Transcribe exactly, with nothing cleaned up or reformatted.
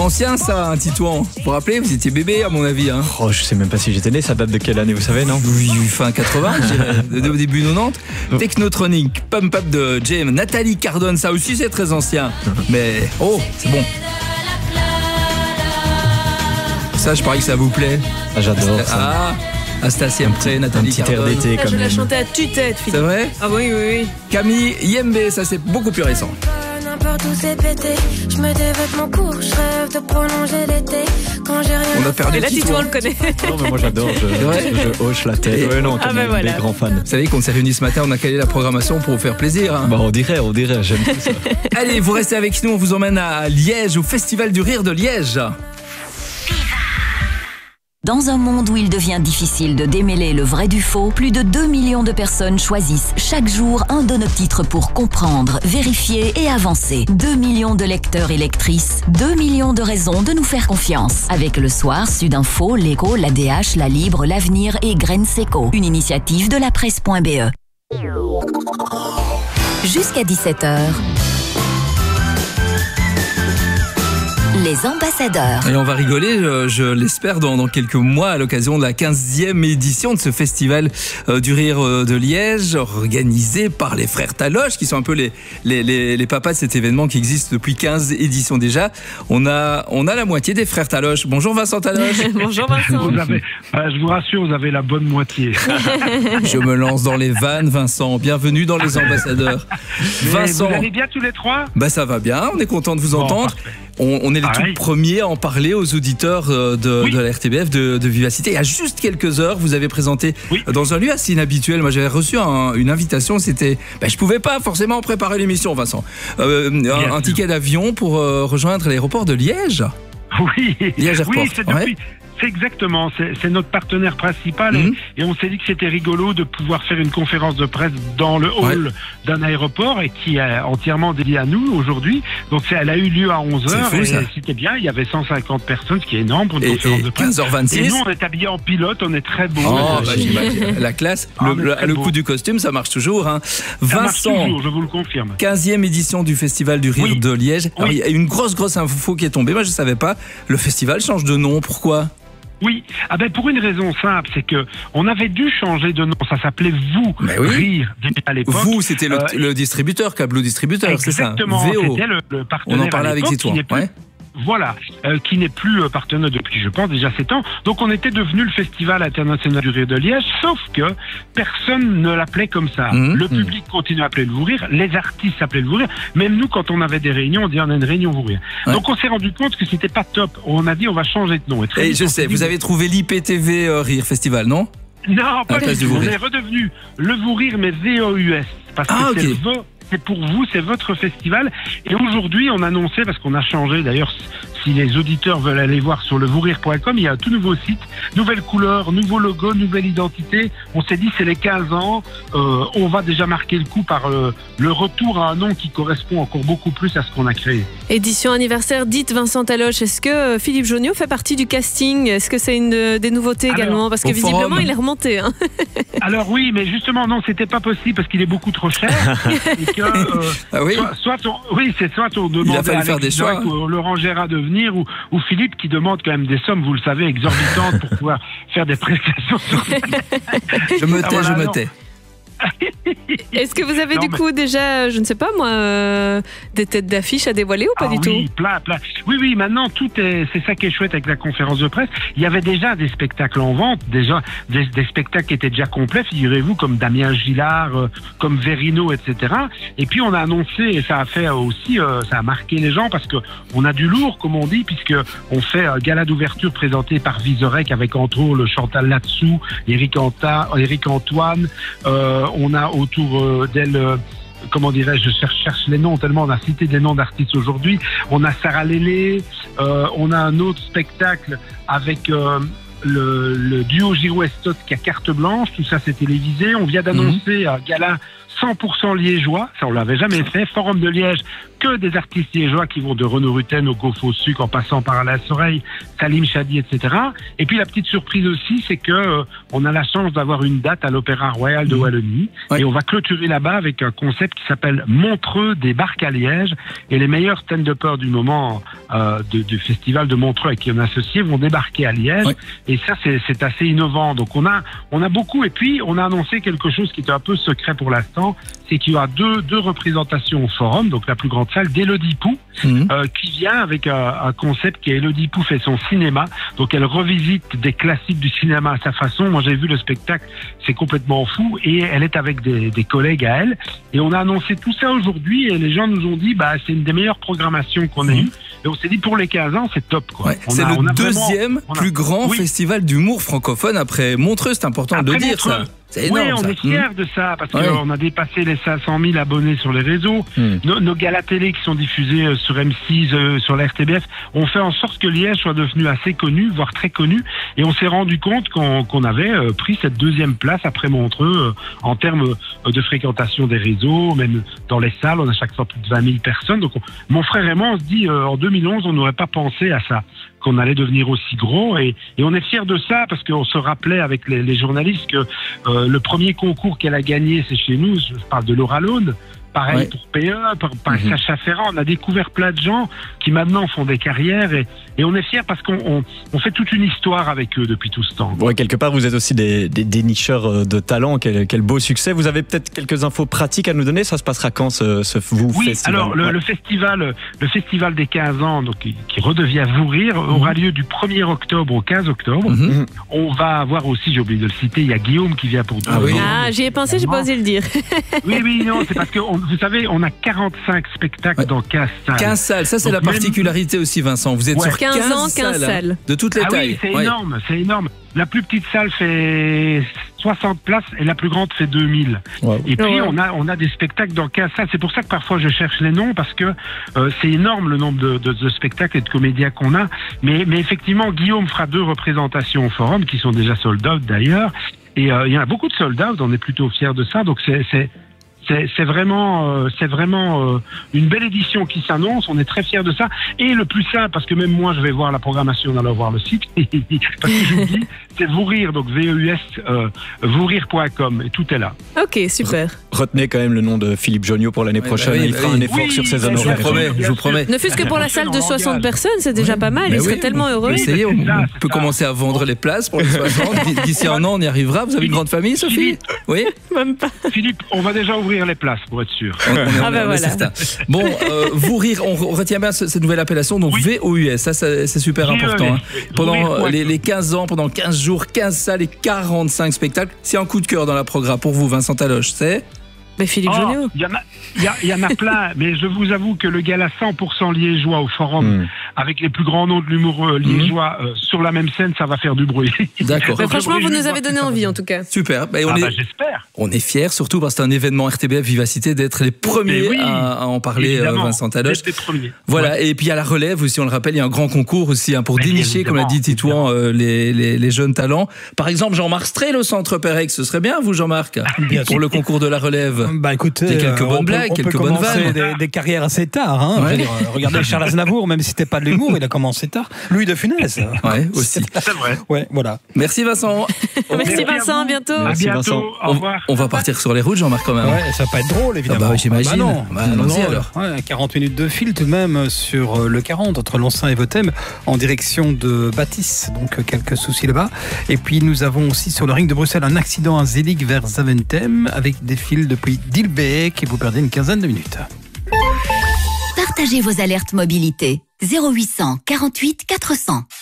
Ancien ça, un Titouan. Vous vous rappelez, vous étiez bébé à mon avis. Hein. Oh, je sais même pas si j'étais né, ça date de quelle année, vous savez, non? Oui, fin quatre-vingts, je dirais, au début quatre-vingt-dix. Technotronic, Pump Up de James, Nathalie Cardone, ça aussi c'est très ancien. Mais, oh, c'est bon. Ça, je parie que ça vous plaît. Ah, j'adore ça. Ah, Astasia Pré, Nathalie un petit air Cardone. d'été Ça, quand je même. la chantais à tue-tête, Philippe. C'est vrai? Ah oui, oui, oui. Camille Yembe, ça c'est beaucoup plus récent. N'importe où c'est pété, je me dévête mon cours, je rêve de prolonger l'été. Quand j'ai rien On a perdu Et là, le Titouan, on le connaît. Non, mais moi j'adore, je, vrai je hoche la tête. Et- Ouais, non, Ah, comme ben des voilà. grands fans. Vous savez qu'on s'est réunis ce matin, on a calé la programmation pour vous faire plaisir. Hein. Bah, on dirait, on dirait, j'aime tout ça. Allez, vous restez avec nous, on vous emmène à Liège, au Festival du Rire de Liège. Dans un monde où il devient difficile de démêler le vrai du faux, plus de deux millions de personnes choisissent chaque jour un de nos titres pour comprendre, vérifier et avancer. deux millions de lecteurs et lectrices, deux millions de raisons de nous faire confiance. Avec Le Soir, Sudinfo, L'Écho, l'A D H, La Libre, L'Avenir et Graines Seco. Une initiative de la presse point b e. Jusqu'à dix-sept heures. Les ambassadeurs. Et on va rigoler, euh, je l'espère, dans, dans quelques mois à l'occasion de la quinzième édition de ce festival euh, du rire euh, de Liège, organisé par les frères Taloche, qui sont un peu les, les, les, les papas de cet événement qui existe depuis quinze éditions déjà. On a, on a la moitié des frères Taloche. Bonjour Vincent Taloche. Bonjour Vincent. Vous avez, euh, je vous rassure, vous avez la bonne moitié. Je me lance dans les vannes, Vincent. Bienvenue dans les ambassadeurs. Mais Vincent, vous allez bien tous les trois? bah ça va bien, on est content de vous Bon, entendre. parfait. On, on est les Pareil. tout premiers à en parler aux auditeurs euh, de, Oui. de la R T B F, de, de Vivacité. Il y a juste quelques heures, vous avez présenté Oui. dans un lieu assez inhabituel. Moi, j'avais reçu un- une invitation. C'était, ben, je pouvais pas forcément préparer l'émission, Vincent. Euh, un, un sûr. ticket d'avion pour euh, rejoindre l'aéroport de Liège. Oui, Liège Airport, oui, c'est depuis. ouais. C'est exactement, c'est c'est notre partenaire principal Mhm. et, et on s'est dit que c'était rigolo de pouvoir faire une conférence de presse dans le hall d'un aéroport et qui est entièrement dédié à nous aujourd'hui. Donc c'est- elle a eu lieu à onze C'est heures fou, et ça. c'était bien, il y avait cent cinquante personnes, ce qui est énorme pour une Et, conférence et de presse. quinze heures Et vingt-six. nous on est habillés en pilote, on est très beaux. Oh, Euh, bah, j'imagine. La classe, Ah, le, mais le- très le beau. coup du costume, ça marche toujours. Hein. ça marche Vincent, toujours, je vous le confirme. quinzième édition du Festival du Rire Oui. de Liège. Alors, Oui. il y a une grosse, grosse info qui est tombée. Moi, je savais pas. Le festival change de nom. Pourquoi? Oui, ah ben pour une raison simple, c'est que on avait dû changer de nom. Ça s'appelait Vous Mais oui. Rire à l'époque. Vous, c'était le, Euh, le distributeur, Câbleau Distributeur, c'est ça? Exactement, V O. c'était le, le On partenaire. en parlait à avec l'époque, Titouan. qui n'est plus- Ouais. Voilà, euh, qui n'est plus euh, partenaire depuis, je pense, déjà sept ans. Donc on était devenu le Festival international du rire de Liège, sauf que personne ne l'appelait comme ça. Mhm. Le public continue à appeler le Vous Rire, les artistes s'appelaient le Vous Rire. Même nous, quand on avait des réunions, on dit on a une réunion Vous Rire. Ouais. Donc on s'est rendu compte que c'était pas top. On a dit on va changer de nom. Et très Et vite, je on sais, s'est dit, vous avez trouvé l'I P T V euh, Rire Festival, non? Non, pas la place du du tout. Vous On Rire. est redevenu le Vous Rire, mais V O U S. Parce que Ah, c'est ok. vo- c'est pour vous, c'est votre festival. Et aujourd'hui, on a annoncé, parce qu'on a changé, d'ailleurs, si les auditeurs veulent aller voir sur le vous rire point com, il y a un tout nouveau site, nouvelle couleur, nouveau logo, nouvelle identité. On s'est dit, c'est les quinze ans, euh, on va déjà marquer le coup par euh, le retour à un nom qui correspond encore beaucoup plus à ce qu'on a créé. Édition anniversaire dite Vincent Taloche. Est-ce que euh, Philippe Jonniot fait partie du casting? Est-ce que c'est une de- des nouveautés Alors, également? Parce que au visiblement, forum. il est remonté. Hein. Alors oui, mais justement, non, c'était pas possible parce qu'il est beaucoup trop cher. et que, euh, Ah oui? Soit, soit on, oui, c'est soit on demande Il a fallu à faire Alex des choix. Jacques ou Laurent Gérard de venir ou, ou Philippe qui demande quand même des sommes, vous le savez, exorbitantes pour pouvoir faire des prestations sur Je me Ah, tais, voilà, je me non. tais. Est-ce que vous avez Non, du mais- coup déjà, je ne sais pas moi, euh, des têtes d'affiche à dévoiler ou pas Ah du oui, tout? plein, plein. Oui, oui, maintenant tout est, c'est ça qui est chouette avec la conférence de presse. Il y avait déjà des spectacles en vente, déjà des, des spectacles qui étaient déjà complets, figurez-vous, comme Damien Gillard, euh, comme Verino, et cetera. Et puis on a annoncé, et ça a fait aussi, euh, ça a marqué les gens parce que on a du lourd, comme on dit, puisque on fait un gala d'ouverture présenté par Vizorek avec entre autres le Chantal Latsou, Eric, Anta, Eric Antoine. Euh, on a autour euh, d'elle. Euh, comment dirais-je, je cherche, cherche les noms tellement on a cité des noms d'artistes aujourd'hui. On a Sarah Lélé, euh, on a un autre spectacle avec euh, le, le duo Giro Estot qui a carte blanche, tout ça c'est télévisé. On vient d'annoncer un gala cent pour cent liégeois, ça on l'avait jamais fait, Forum de Liège, que des artistes liégeois qui vont de Renaud Rutten au Gaufre au sucre en passant par Alain Soreille, Salim Chadi, et cetera. Et puis la petite surprise aussi, c'est que euh, on a la chance d'avoir une date à l'Opéra Royal de Wallonie. Ouais. Et on va clôturer là-bas avec un concept qui s'appelle Montreux débarque à Liège. Et les meilleurs stand-uppers du moment euh, de, du festival de Montreux avec qui on est associé vont débarquer à Liège. Ouais. Et ça, c'est, c'est assez innovant. Donc on a, on a beaucoup. Et puis, on a annoncé quelque chose qui était un peu secret pour l'instant. C'est qu'il y aura deux, deux représentations au Forum, donc la plus grande salle d'Élodie Pou, mmh. euh, qui vient avec un, un concept qui est Élodie Pou fait son cinéma. Donc elle revisite des classiques du cinéma à sa façon. Moi, j'ai vu le spectacle, c'est complètement fou. Et elle est avec des, des collègues à elle. Et on a annoncé tout ça aujourd'hui. Et les gens nous ont dit, bah, c'est une des meilleures programmations qu'on ait mmh. eues. Et on s'est dit, pour les quinze ans, c'est top, quoi. Ouais, c'est a, le deuxième vraiment, plus a... grand oui. festival d'humour francophone après Montreux. C'est important après de le dire, Montreux. ça. C'est énorme, oui, on ça. est fiers mmh. de ça, parce ouais. qu'on a dépassé les cinq cent mille abonnés sur les réseaux. Mmh. Nos, nos galas télé qui sont diffusés euh, sur M six, euh, sur la R T B F, ont fait en sorte que Liège soit devenu assez connu, voire très connu. Et on s'est rendu compte qu'on, qu'on avait euh, pris cette deuxième place après Montreux euh, en termes euh, de fréquentation des réseaux, même dans les salles, on a chaque fois plus de vingt mille personnes. Donc on, mon frère et moi, on se dit, euh, en deux mille onze, on n'aurait pas pensé à ça, qu'on allait devenir aussi gros. Et, et on est fiers de ça, parce qu'on se rappelait avec les, les journalistes que euh, le premier concours qu'elle a gagné, c'est chez nous, je parle de Laura Lone. Pareil ouais. pour P E, par, par mmh. Sacha Ferrand. On a découvert plein de gens qui maintenant font des carrières et, et on est fiers parce qu'on on, on fait toute une histoire avec eux depuis tout ce temps. Ouais, quelque part, vous êtes aussi des, des, des nicheurs de talent. Quel, quel beau succès. Vous avez peut-être quelques infos pratiques à nous donner. Ça se passera quand, ce, ce vous oui, festival? alors le, ouais. le festival le festival des quinze ans, donc, qui, qui redevient Vous Rire, mmh. aura lieu du premier octobre au quinze octobre. Mmh. On va avoir aussi, j'ai oublié de le citer, il y a Guillaume qui vient pour deux ah, ans. oui. Ah, j'y ai pensé, j'ai pas osé le dire. oui, oui, non, c'est parce que on, vous savez, on a quarante-cinq spectacles ouais. dans quinze salles. quinze salles, ça c'est donc la particularité même... aussi, Vincent. Vous êtes ouais. sur quinze, quinze ans, quinze salles, salles. De toutes les ah tailles. Oui, c'est ouais. énorme, c'est énorme. La plus petite salle fait soixante places et la plus grande fait deux mille. Wow. Et puis ouais. on a on a des spectacles dans quinze salles. C'est pour ça que parfois je cherche les noms, parce que euh, c'est énorme le nombre de, de, de spectacles et de comédiens qu'on a. Mais, mais effectivement, Guillaume fera deux représentations au Forum qui sont déjà sold out d'ailleurs. Et euh, il y en a beaucoup de sold out. On est plutôt fiers de ça. Donc c'est c'est C'est, c'est vraiment, euh, c'est vraiment euh, une belle édition qui s'annonce. On est très fiers de ça. Et le plus simple, parce que même moi, je vais voir la programmation en allant voir le site, parce que j'oublie, c'est Vous Rire, donc V E U S, euh, vous rire point com, et tout est là. Ok, super. Retenez quand même le nom de Philippe Jonio pour l'année ouais, prochaine. Bah oui, Il fera oui. un effort oui, sur ses honoraires. Je vous promets, je vous promets. Ne fût-ce que pour la salle de soixante personnes, c'est déjà pas mal. Il oui, serait tellement heureux. Essayez, on, on peut ça. commencer à vendre les places pour les soixante. D'ici un an, on y arrivera. Vous avez une grande famille, Sophie? Philippe, oui. Même pas. Philippe, on va déjà ouvrir les places pour être sûr. On, on est, ah ben voilà. Bon, euh, Vous Rire, on retient bien cette nouvelle appellation, donc oui. V O U S, ça, ça c'est super V E S. Important. Hein. Pendant les, les quinze ans, pendant quinze jours, quinze salles et quarante-cinq spectacles. C'est un coup de cœur dans la programme pour vous, Vincent Taloche, c'est Mais Philippe oh, Jonio. Il y, y, y en a plein, mais je vous avoue que le gala cent pour cent liégeois au Forum, mm. avec les plus grands noms de l'humour euh, liégeois, mm. euh, sur la même scène, ça va faire du bruit. D'accord. Mais franchement, vous nous avez donné envie, en tout cas. Super. Bah, on ah est, bah, j'espère. On est fiers, surtout parce que c'est un événement R T B F Vivacité, d'être les premiers oui, à, à en parler, euh, Vincent Taloche. Les premiers. Voilà. Ouais. Et puis à la relève aussi, on le rappelle, il y a un grand concours aussi hein, pour mais dénicher, comme l'a dit Titouan, euh, les, les, les jeunes talents. Par exemple, Jean-Marc Strel au Centre Pérex, ce serait bien, vous, Jean-Marc, pour sûr. le concours de la relève. Bah écoutez, quelques bonnes on blagues, peut, on quelques peut bonnes vannes. Des, des carrières assez tard. Hein. Ouais. Dire, regardez Charles Aznavour, même si c'était pas de l'humour, il a commencé tard. Louis de Funès. Ouais, aussi. C'est vrai. Ouais, voilà. Merci Vincent. Merci, Merci Vincent, à bientôt. À Merci bientôt. Vincent. Au revoir. On, on va partir sur les routes, Jean-Marc, quand même. Ouais, ça va pas être drôle, évidemment. Ah bah, j'imagine. Ah bah non. Bah, allons-y non, alors. Ouais, quarante minutes de fil tout de même sur le quarante entre Lonsin et Vothème en direction de Bâtisse. Donc quelques soucis là-bas. Et puis nous avons aussi sur le ring de Bruxelles un accident à Zelig vers Zaventem avec des fils depuis Dilbeek et vous perdez une quinzaine de minutes. Partagez vos alertes mobilité zéro huit cents quarante-huit quatre cents.